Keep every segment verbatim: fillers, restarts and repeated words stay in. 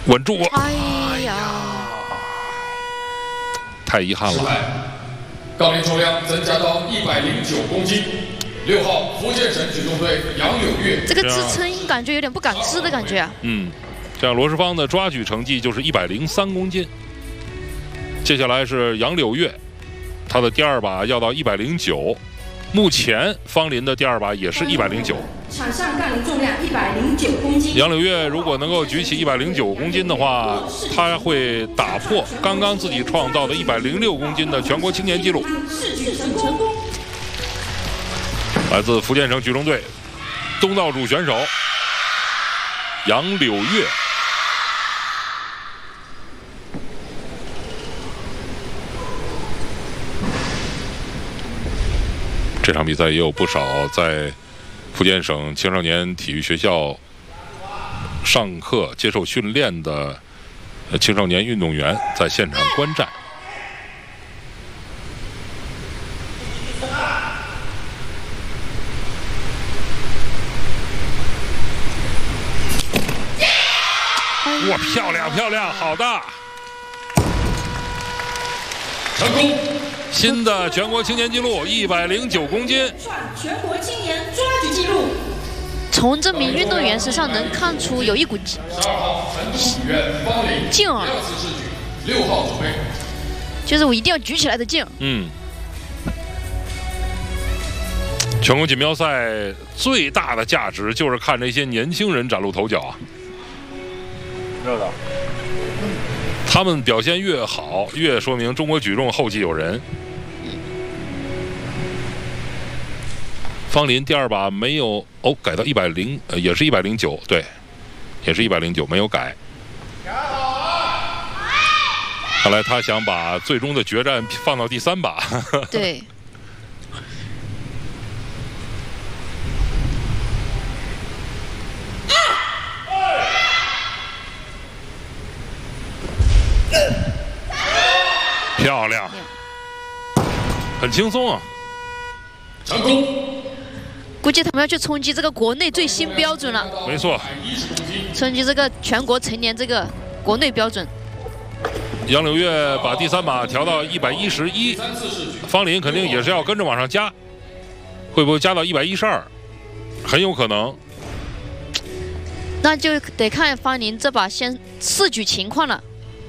稳住！ 哎呀， 太遗憾了。 杠铃重量增加到一百零九公斤。六号福建省举重队杨柳月， 这个支撑感觉有点不敢支的感觉啊。 嗯，这样罗世芳的抓举成绩就是一百零三公斤。接下来是杨柳月，他的第二把要到一百零九。目前方林的第二把也是一百零九。 场上杠铃重量一百零九公斤。 杨柳月如果能够举起一百零九公斤的话，他会打破刚刚自己创造的一百零六公斤的全国青年纪录。 试举成功。 来自福建省举重队东道主选手杨柳月。这场比赛也有不少在福建省青少年体育学校上课接受训练的青少年运动员在现场观战。哇，漂亮漂亮，好的， 成功！ 新的全国青年纪录一百零九公斤， 创全国青年抓举纪录。 从这名运动员身上能看出有一股劲啊， 六号准备， 就是我一定要举起来的劲。 嗯。全国锦标赛最大的价值就是看这些年轻人崭露头角啊。 热的， 他们表现越好，越说明中国举重后继有人。方林第二把没有哦，改到一百零，呃，也是一百零九，对，也是一百零九，没有改。看来他想把最终的决战放到第三把。 对。 漂亮，很轻松啊！ 成功。 估计他们要去冲击这个国内最新标准了。 没错， 冲击这个全国成年这个国内标准。 杨柳月把第三把调到一百一十一，方林肯定也是要跟着往上加，会不会加到一百一十二？很有可能。 那就得看方林这把先试举情况了。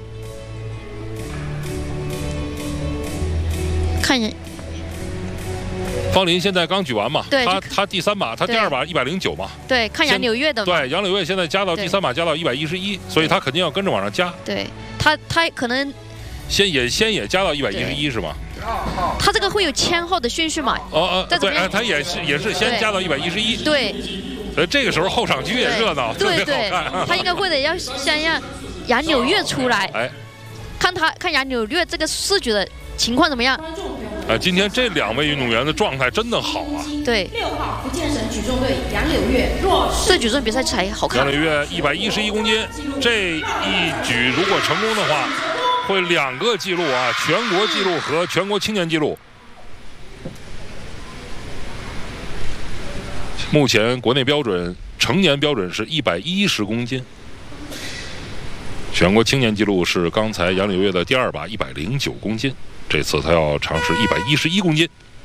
看一下， 方林现在刚举完嘛， 对， 他他第三把，他第二把一百零九嘛， 对，看杨柳月的嘛， 对，杨柳月现在加到第三把加到一百一十一，所以他肯定要跟着往上加。 对他，他可能先也先也加到一百一十一是吗？ 他这个会有签后的顺序嘛？ 哦哦，对，哎，他也是也是先加到一百一十一， 对， 呃，这个时候后场区也热闹， 对对，他应该会得要先让杨柳月出来， 哎， 看他看杨柳月这个试举的情况怎么样？ 啊，今天这两位运动员的状态真的好啊！ 对， 六号福建省举重队杨柳月弱势。 这举重比赛才好看。 杨柳月一百一十一公斤，这一举如果成功的话，会两个纪录啊，全国纪录和全国青年纪录。目前国内标准成年标准是一百一十公斤，全国青年纪录是刚才杨柳月的第二把一百零九公斤。这次他要尝试一百一十一公斤。